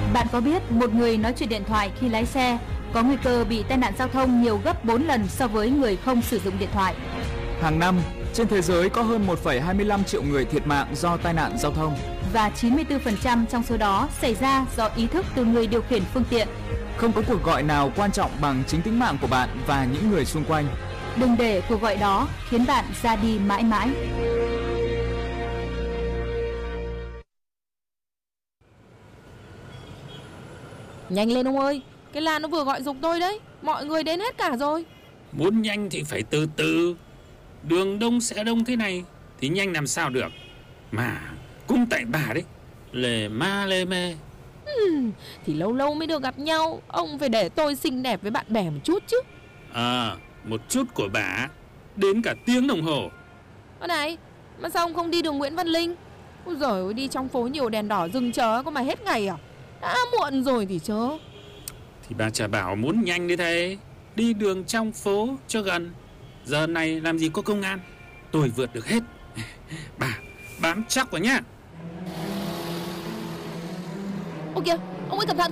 Bạn có biết một người nói chuyện điện thoại khi lái xe có nguy cơ bị tai nạn giao thông nhiều gấp 4 lần so với người không sử dụng điện thoại? Hàng năm, trên thế giới có hơn 1,25 triệu người thiệt mạng do tai nạn giao thông. Và 94% trong số đó xảy ra do ý thức từ người điều khiển phương tiện. Không có cuộc gọi nào quan trọng bằng chính tính mạng của bạn và những người xung quanh. Đừng để cuộc gọi đó khiến bạn ra đi mãi mãi. Nhanh lên ông ơi, cái Lan nó vừa gọi giục tôi đấy. Mọi người đến hết cả rồi. Muốn nhanh thì phải từ từ. Đường đông sẽ đông thế này thì nhanh làm sao được. Mà cũng tại bà đấy, lề ma lề mê. Thì lâu lâu mới được gặp nhau, ông phải để tôi xinh đẹp với bạn bè một chút chứ. Một chút của bà đến cả tiếng đồng hồ. Ơ này, mà sao ông không đi đường Nguyễn Văn Linh? Ôi giời ơi, đi trong phố nhiều đèn đỏ dừng chờ có mà hết ngày à? Đã muộn rồi thì chớ. Thì bà chả bảo muốn nhanh đấy thế. Đi đường trong phố cho gần. Giờ này làm gì có công an. Tôi vượt được hết. Bà bám chắc vào nhá. Ôi kìa, ông ấy cẩn thận.